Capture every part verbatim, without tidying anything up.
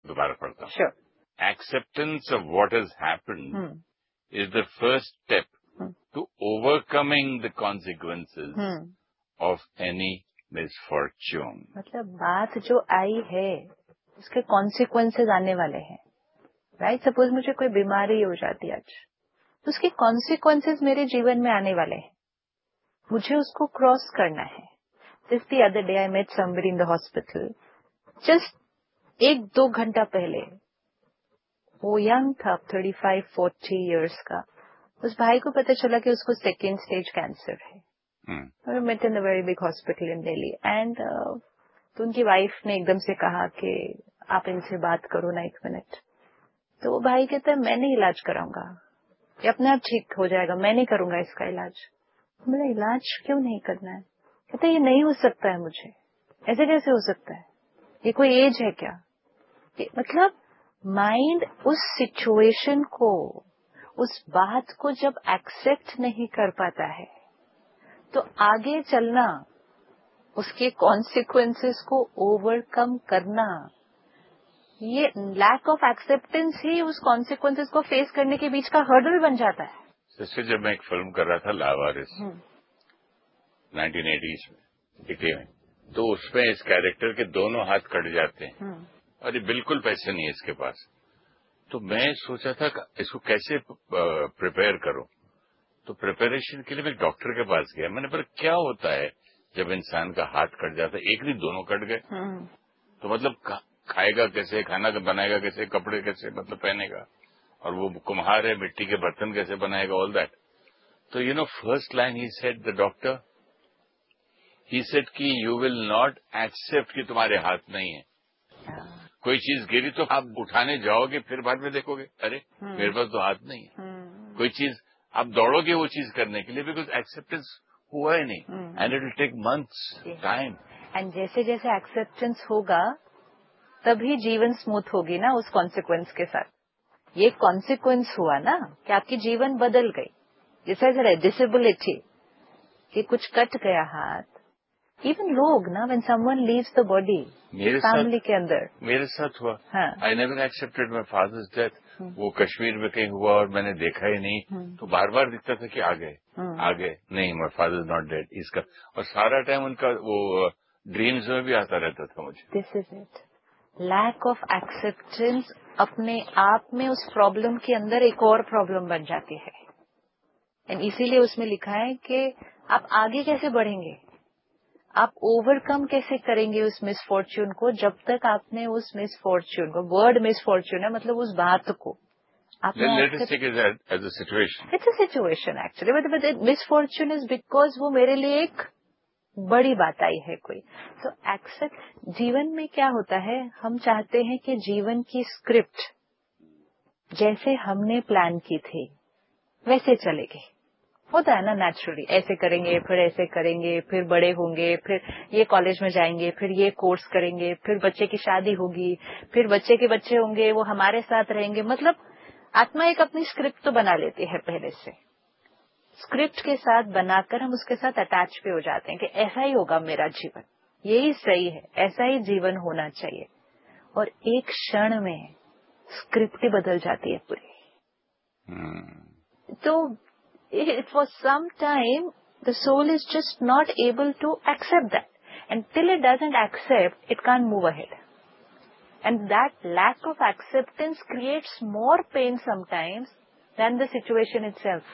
दोबारा पढ़ता हूँ। Sure. Acceptance of what has happened Hmm. is the first step Hmm. to overcoming the consequences Hmm. of any misfortune. मतलब बात जो आई है उसके कॉन्सिक्वेंसेज आने वाले हैं, राइट? सपोज मुझे कोई बीमारी हो जाती है आज, तो उसके कॉन्सिक्वेंसेज मेरे जीवन में आने वाले हैं, मुझे उसको क्रॉस करना है। Just the other day I met somebody in the hospital, just एक दो घंटा पहले, वो यंग था, थर्टी फाइव फोर्टी इयर्स का। उस भाई को पता चला कि उसको सेकेंड स्टेज कैंसर है। और met in a very big hospital in Delhi and तो उनकी वाइफ ने एकदम से कहा कि आप इनसे बात करो ना एक मिनट। तो वो भाई कहता है मैं नहीं इलाज कराऊंगा, ये अपने आप ठीक हो जाएगा, मैं नहीं करूंगा इसका इलाज। मेरा इलाज क्यों नहीं करना है? कहता है ये नहीं हो सकता है मुझे। ऐसे कैसे हो सकता है? ये कोई एज है क्या? ये, मतलब माइंड उस सिचुएशन को, उस बात को जब एक्सेप्ट नहीं कर पाता है तो आगे चलना, उसके कॉन्सिक्वेंसेस को ओवरकम करना, ये लैक ऑफ एक्सेप्टेंस ही उस कॉन्सिक्वेंसेस को फेस करने के बीच का हर्डल बन जाता है। जैसे जब मैं एक फिल्म कर रहा था लावारिस नाइनटीन एटीज़ में, इटली में, तो उसमें इस कैरेक्टर के दोनों हाथ कट जाते हैं और ये बिल्कुल पैसे नहीं है इसके पास। तो मैं सोचा था इसको कैसे प्रिपेयर करूं, तो प्रिपरेशन के लिए मैं डॉक्टर के पास गया। मैंने बोला क्या होता है जब इंसान का हाथ कट जाता है? एक नहीं दोनों कट गए, तो मतलब खाएगा कैसे, खाना बनाएगा कैसे, कपड़े कैसे मतलब पहनेगा, और वो कुम्हार है, मिट्टी के बर्तन कैसे बनाएगा, ऑल दैट। तो you know first line he said, the doctor he said कि यू विल नॉट एक्सेप्ट कि तुम्हारे हाथ नहीं है। कोई चीज गिरी तो आप उठाने जाओगे, फिर बाद में देखोगे अरे मेरे पास तो हाथ नहीं है। कोई चीज आप दौड़ोगे वो चीज करने के लिए, बिकॉज एक्सेप्टेंस हुआ ही नहीं, and it will take months time. And जैसे जैसे एक्सेप्टेंस होगा तभी जीवन स्मूथ होगी ना उस कॉन्सिक्वेंस के साथ। ये कॉन्सिक्वेंस हुआ ना कि आपकी जीवन बदल गई। जैसे डिसेबिलिटी कि कुछ कट गया हाथ, इवन लोग ना when someone leaves the body family के अंदर, मेरे साथ हुआ। I never accepted my father's death. वो कश्मीर में कहीं हुआ और मैंने देखा ही नहीं, तो बार बार दिखता था कि आ गए आ गए, नहीं my father is not dead इसका, और सारा टाइम उनका वो ड्रीम्स में भी आता रहता था मुझे। This is it, lack of acceptance अपने आप में उस प्रॉब्लम के अंदर एक और प्रॉब्लम बन जाती है। एंड इसीलिए उसमें लिखा है कि आप आगे कैसे बढ़ेंगे, आप ओवरकम कैसे करेंगे उस मिसफॉर्च्यून को, जब तक आपने उस मिसफॉर्च्यून को, वर्ड मिसफॉर्च्यून है मतलब उस बात को आपने, situation it's a situation actually, मतलब मिसफॉर्च्यून इज बिकॉज वो मेरे लिए एक बड़ी बात आई है कोई। तो एक्सेप्ट, जीवन में क्या होता है, हम चाहते हैं कि जीवन की स्क्रिप्ट जैसे हमने प्लान की थी वैसे चलेगी। होता है ना नेचुरली, ऐसे करेंगे फिर ऐसे करेंगे, फिर बड़े होंगे, फिर ये कॉलेज में जाएंगे, फिर ये कोर्स करेंगे, फिर बच्चे की शादी होगी, फिर बच्चे के बच्चे होंगे, वो हमारे साथ रहेंगे। मतलब आत्मा एक अपनी स्क्रिप्ट तो बना लेती है पहले से। स्क्रिप्ट के साथ बनाकर हम उसके साथ अटैच भी हो जाते हैं कि ऐसा ही होगा मेरा जीवन, यही सही है, ऐसा ही जीवन होना चाहिए। और एक क्षण में स्क्रिप्ट ही बदल जाती है पूरी। hmm. तो for some time the soul is just not able to accept that, and till it doesn't accept it can't move ahead, and that lack of acceptance creates more pain sometimes than the situation itself.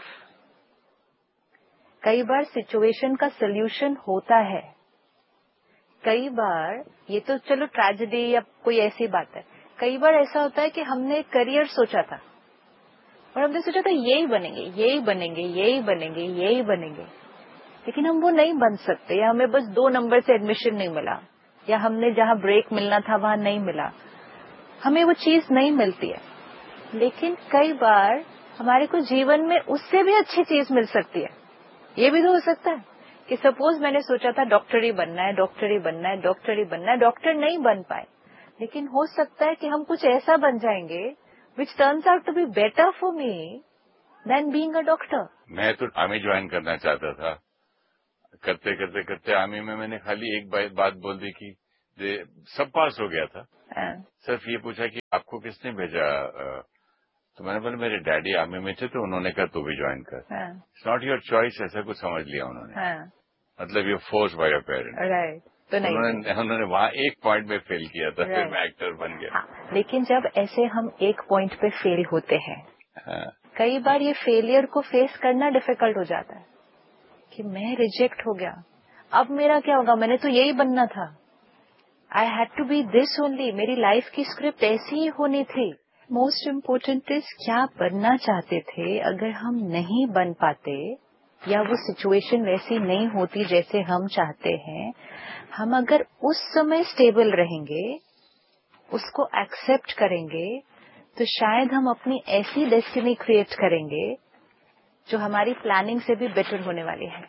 कई बार situation का solution होता है, कई बार ये तो चलो tragedy या कोई ऐसी बात है, कई बार ऐसा होता है कि हमने करियर सोचा था और हमने सोचा था यही बनेंगे यही बनेंगे यही बनेंगे यही बनेंगे, लेकिन हम वो नहीं बन सकते, या हमें बस दो नंबर से एडमिशन नहीं मिला, या हमने जहां ब्रेक मिलना था वहां नहीं मिला, हमें वो चीज नहीं मिलती है। लेकिन कई बार हमारे को जीवन में उससे भी अच्छी चीज मिल सकती है। ये भी तो हो सकता है कि सपोज मैंने सोचा था डॉक्टर ही बनना है, डॉक्टर ही बनना है, डॉक्टर ही बनना है, डॉक्टर नहीं बन पाए, लेकिन हो सकता है कि हम कुछ ऐसा बन जाएंगे which turns out to be better for me than being a doctor. मैं तो आर्मी ज्वाइन करना चाहता था, करते करते करते आर्मी में मैंने खाली एक बात बोल दी कि सब पास हो गया था, हाँ, सिर्फ ये पूछा कि आपको किसने भेजा, अ, तो मैंने बोला मेरे डैडी आर्मी में थे तो उन्होंने कहा तू भी ज्वाइन कर। हाँ, इट्स नॉट योर चॉइस, ऐसा कुछ समझ लिया उन्होंने, हाँ, मतलब you force by your parents. Right, तो नहीं थे। उन्होंने उन्होंने वहाँ एक पॉइंट में फेल किया था, फिर Right. मैं एक्टर बन गया। हाँ, लेकिन जब ऐसे हम एक पॉइंट पे फेल होते हैं, हाँ, कई बार ये फेलियर को फेस करना डिफिकल्ट हो जाता है कि मैं रिजेक्ट हो गया, अब मेरा क्या होगा, मैंने तो यही बनना था, I had to be this only, मेरी लाइफ की स्क्रिप्ट ऐसी ही होनी थी। मोस्ट इम्पोर्टेंट इज क्या बनना चाहते थे, अगर हम नहीं बन पाते या वो सिचुएशन वैसी नहीं होती जैसे हम चाहते हैं, हम अगर उस समय स्टेबल रहेंगे, उसको एक्सेप्ट करेंगे, तो शायद हम अपनी ऐसी डेस्टिनी क्रिएट करेंगे जो हमारी प्लानिंग से भी बेटर होने वाली है।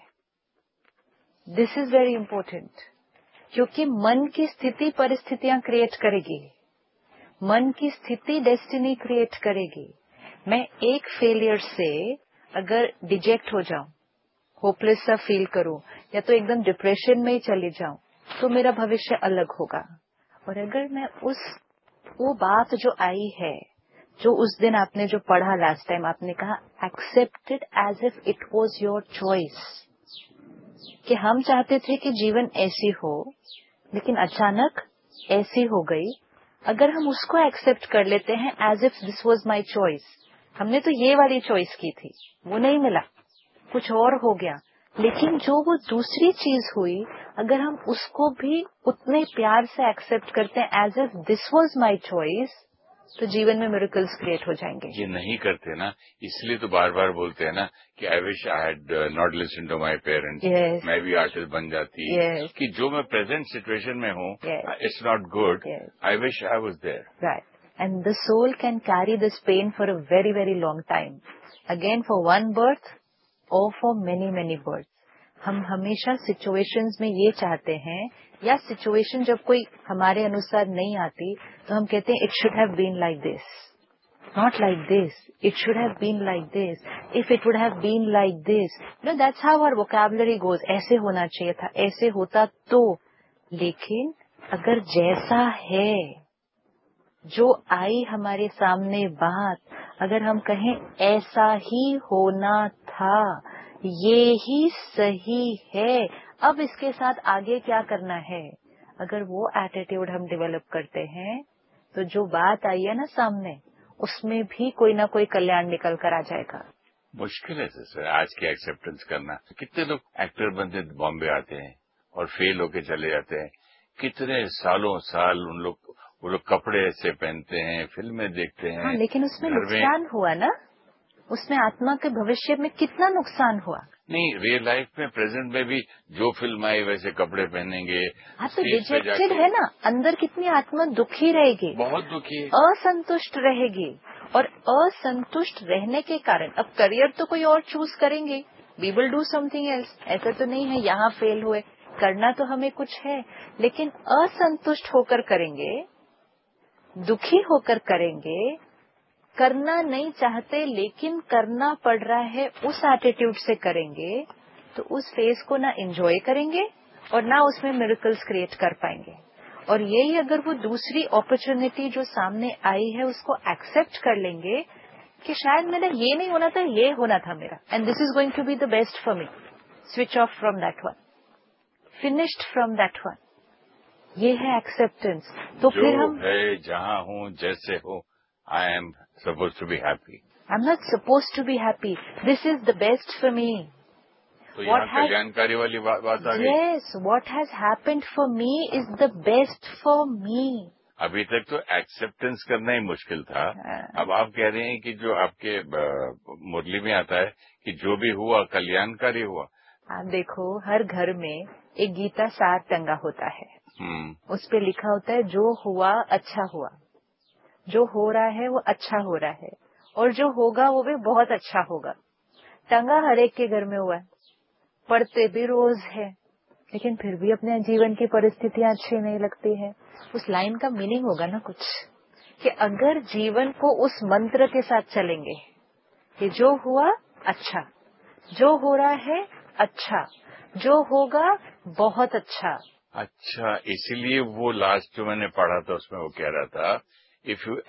दिस इज वेरी इंपॉर्टेंट, क्योंकि मन की स्थिति परिस्थितियां क्रिएट करेगी, मन की स्थिति डेस्टिनी क्रिएट करेगी। मैं एक फेलियर से अगर डिजेक्ट हो जाऊं, होपलेस सा फील करूं, या तो एकदम डिप्रेशन में ही चली जाऊं, तो मेरा भविष्य अलग होगा। और अगर मैं उस वो बात जो आई है, जो उस दिन आपने जो पढ़ा लास्ट टाइम, आपने कहा accepted as if it was your choice, कि हम चाहते थे कि जीवन ऐसी हो, लेकिन अचानक ऐसी हो गई। अगर हम उसको एक्सेप्ट कर लेते हैं as if this was my choice, हमने तो ये वाली चॉइस की थी, वो नहीं मिला, कुछ और हो गया, लेकिन जो वो दूसरी चीज हुई, अगर हम उसको भी उतने प्यार से एक्सेप्ट करते हैं as if this was my choice, तो जीवन में मिरेकल्स क्रिएट हो जाएंगे। ये नहीं करते ना, इसलिए तो बार बार बोलते हैं ना कि I wish I had not listen to my parents, मैं भी आर्टिस्ट बन जाती, yes. कि जो मैं प्रेजेंट सिचुएशन में हूँ, it's not good, I wish I was there. Right, and the soul can carry this pen for a very very long time, again for one birth और फॉर मेनी मेनी बर्थ। हम हमेशा situations में ये चाहते हैं, या situation जब कोई हमारे अनुसार नहीं आती, तो हम कहते हैं it should have been like this, not like this, it should have been like this, if it would have been like this, no that's how our vocabulary goes, ऐसे होना चाहिए था, ऐसे होता तो। लेकिन अगर जैसा है, जो आई हमारे सामने बात, अगर हम कहें ऐसा ही होना था, ये ही सही है, अब इसके साथ आगे क्या करना है, अगर वो एटीट्यूड हम डेवलप करते हैं, तो जो बात आई है ना सामने, उसमें भी कोई ना कोई कल्याण निकल कर आ जाएगा। मुश्किल है सर आज की एक्सेप्टेंस करना। कितने लोग एक्टर बनते बॉम्बे आते हैं और फेल होके चले जाते हैं, कितने सालों साल उन लोग वो लोग कपड़े ऐसे पहनते हैं, फिल्में देखते हैं। हाँ, लेकिन उसमें नुकसान हुआ ना, उसमें आत्मा के भविष्य में कितना नुकसान हुआ। नहीं, रियल लाइफ में प्रेजेंट में भी जो फिल्म आई वैसे कपड़े पहनेंगे। हाँ, तो डिजेक्टेड है ना, अंदर कितनी आत्मा दुखी रहेगी, बहुत दुखी, असंतुष्ट रहेगी, और असंतुष्ट रहने के कारण अब करियर तो कोई और चूज करेंगे, we will do something else. ऐसा तो नहीं है यहाँ फेल हुए, करना तो हमें कुछ है, लेकिन असंतुष्ट होकर करेंगे, दुखी होकर करेंगे, करना नहीं चाहते लेकिन करना पड़ रहा है, उस एटीट्यूड से करेंगे, तो उस फेज को ना एंजॉय करेंगे और ना उसमें मिरेकल्स क्रिएट कर पाएंगे। और यही अगर वो दूसरी अपॉर्चुनिटी जो सामने आई है उसको एक्सेप्ट कर लेंगे कि शायद मेरा ये नहीं होना था, ये होना था मेरा, and this is going to be the best for me, switch off from that one, finished from that one, ये है एक्सेप्टेंस। तो फिर हम है जहाँ हूँ जैसे हो, I am suppose to be happy, I am not suppose to be happy, this is the best for me. तो यहाँ कल्याणकारी वाली बात आ गई। Yes, what has happened for me is the best for me. अभी तक तो एक्सेप्टेंस करना ही मुश्किल था, अब आप कह रहे हैं कि जो आपके मुरली में आता है कि जो भी हुआ कल्याणकारी हुआ। आप देखो, हर घर में एक गीता सार टंगा होता है, उस पे लिखा होता है जो हुआ अच्छा हुआ, जो हो रहा है वो अच्छा हो रहा है, और जो होगा वो भी बहुत अच्छा होगा। टंगा हर एक के घर में हुआ है, पढ़ते भी रोज है, लेकिन फिर भी अपने जीवन की परिस्थितियां अच्छी नहीं लगती है। उस लाइन का मीनिंग होगा ना कुछ, कि अगर जीवन को उस मंत्र के साथ चलेंगे कि जो हुआ अच्छा, जो हो रहा है अच्छा, जो होगा बहुत अच्छा, अच्छा, इसीलिए वो लास्ट जो मैंने पढ़ा था उसमें वो कह रहा था, इफ यू